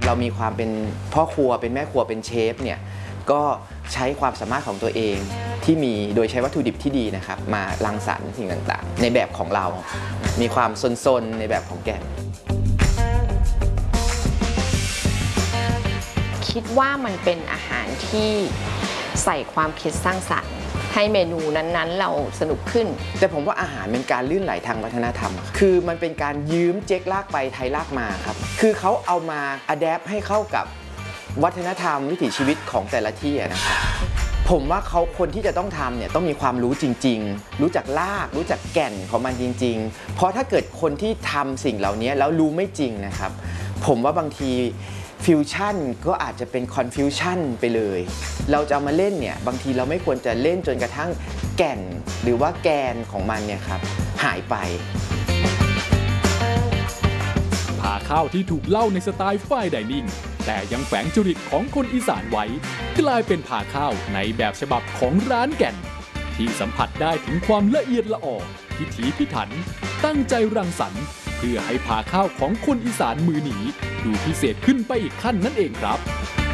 เรามีความเป็นพ่อครัวเป็นแม่ครัวเป็นเชฟเนี่ยก็ใช้ความสามารถของตัวเองที่มีโดยใช้วัตถุดิบที่ดีนะครับมารังสรรค์สิ่งต่างๆในแบบของเรามีความซนๆในแบบของแก่นคิดว่ามันเป็นอาหารที่ใส่ความคิดสร้างสรรค์ให้เมนูนั้นๆเราสนุกขึ้นแต่ผมว่าอาหารเป็นการลื่นไหลทางวัฒนธรรมคือมันเป็นการยืมเจ๊กลากไปไทยลากมาครับคือเขาเอามาอะแดปให้เข้ากับวัฒนธรรมวิถีชีวิตของแต่ละที่นะครับผมว่าคนที่จะต้องทำเนี่ยต้องมีความรู้จริงๆรู้จักรากรู้จักแก่นของมันจริงๆเพราะถ้าเกิดคนที่ทำสิ่งเหล่านี้แล้วรู้ไม่จริงนะครับผมว่าบางทีฟิวชั่นก็อาจจะเป็นคอนฟิวชั่นไปเลยเราจะเอามาเล่นเนี่ยบางทีเราไม่ควรจะเล่นจนกระทั่งแก่นหรือว่าแกนของมันเนี่ยครับหายไปผ่าข้าวที่ถูกเล่าในสไตล์ไฟน์ไดนิ่งแต่ยังแฝงจริตของคนอีสานไว้กลายเป็นผ่าข้าวในแบบฉบับของร้านแก่นที่สัมผัสได้ถึงความละเอียดละออพิถีพิถันตั้งใจรังสรรค์เพื่อให้ผ่าข้าวของคนอีสานมือหนีดูพิเศษขึ้นไปอีกขั้นนั่นเองครับ